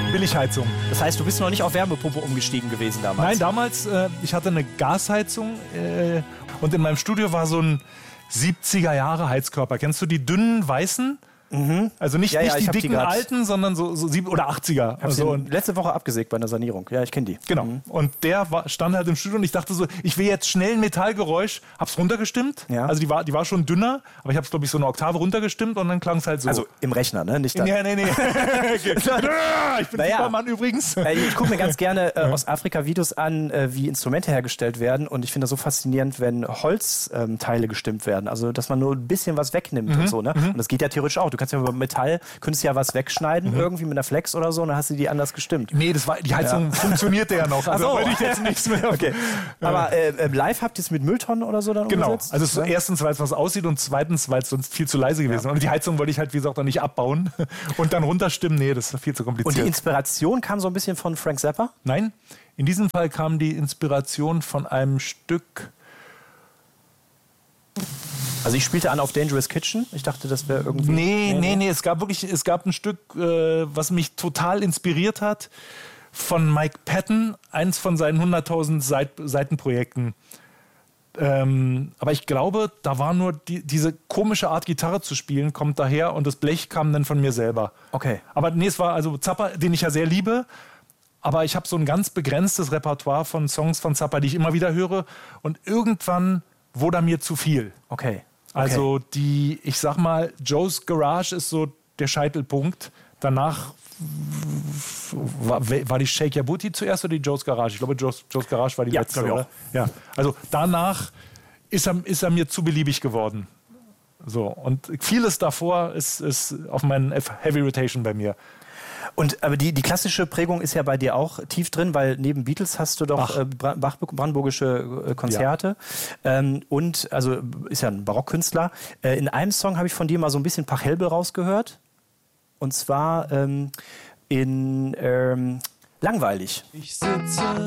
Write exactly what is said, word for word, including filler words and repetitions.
Billigheizung. Das heißt, du bist noch nicht auf Wärmepumpe umgestiegen gewesen damals? Nein, damals, äh, ich hatte eine Gasheizung äh, und in meinem Studio war so ein siebziger Jahre Heizkörper. Kennst du die dünnen, weißen? Mhm. Also nicht, ja, nicht ja, die die dicken alten, sondern so, so sieben oder achtziger. Ich habe also, sie letzte Woche abgesägt bei einer Sanierung. Ja, ich kenne die. Genau. Mhm. Und der war, stand halt im Studio und ich dachte so, ich will jetzt schnell ein Metallgeräusch. Hab's runtergestimmt. Ja. Also die war, die war schon dünner, aber ich hab's, glaube ich, so eine Oktave runtergestimmt und dann klang es halt so. Also im Rechner, ne? Nicht dann. Nee, nee, nee. Ich bin Naja. Superman übrigens. Ich gucke mir ganz gerne äh, aus Afrika Videos an, äh, wie Instrumente hergestellt werden. Und ich finde das so faszinierend, wenn Holzteile ähm, gestimmt werden. Also, dass man nur ein bisschen was wegnimmt Mhm. und so. Ne? Mhm. Und das geht ja theoretisch auch. Du kannst ja über Metall, könntest ja was wegschneiden, Mhm. irgendwie mit einer Flex oder so, und dann hast du die anders gestimmt. Nee, das war, die Heizung Ja. funktionierte ja noch. Also Ach so. da wollte ich jetzt nichts mehr. Okay. Aber äh, live habt ihr es mit Mülltonnen oder so dann Genau. umgesetzt? Also es ist erstens, weil es was aussieht und zweitens, weil es sonst viel zu leise gewesen wäre. Und die Heizung wollte ich halt, wie gesagt, auch nicht abbauen und dann runterstimmen. Nee, das war viel zu kompliziert. Und die Inspiration kam so ein bisschen von Frank Zappa? Nein, in diesem Fall kam die Inspiration von einem Stück. Also ich spielte an auf Dangerous Kitchen. Ich dachte, das wäre irgendwie... Nee, nee, nee. Es gab wirklich, es gab ein Stück, äh, was mich total inspiriert hat, von Mike Patton, eins von seinen hunderttausend Seit- Seitenprojekten. Ähm, aber ich glaube, da war nur die, diese komische Art, Gitarre zu spielen, kommt daher und das Blech kam dann von mir selber. Okay. Aber nee, es war also Zappa, den ich ja sehr liebe, aber ich habe so ein ganz begrenztes Repertoire von Songs von Zappa, die ich immer wieder höre und irgendwann wurde er mir zu viel. Okay. Also die, ich sag mal, Joe's Garage ist so der Scheitelpunkt. Danach war, war die Shake Your Booty zuerst oder die Joe's Garage? Ich glaube, Joe's, Joe's Garage war die Ja, letzte, glaube ich oder? Ja. Also danach ist er, ist er mir zu beliebig geworden. So, und vieles davor ist, ist auf meinen Heavy Rotation bei mir. Und aber die, die klassische Prägung ist ja bei dir auch tief drin, weil neben Beatles hast du doch Bach. äh, Bra- Bach, brandenburgische äh, Konzerte. Ja. Ähm, und also ist ja ein Barockkünstler. Äh, in einem Song habe ich von dir mal so ein bisschen Pachelbel rausgehört. Und zwar ähm, in ähm, Langweilig. Ich sitze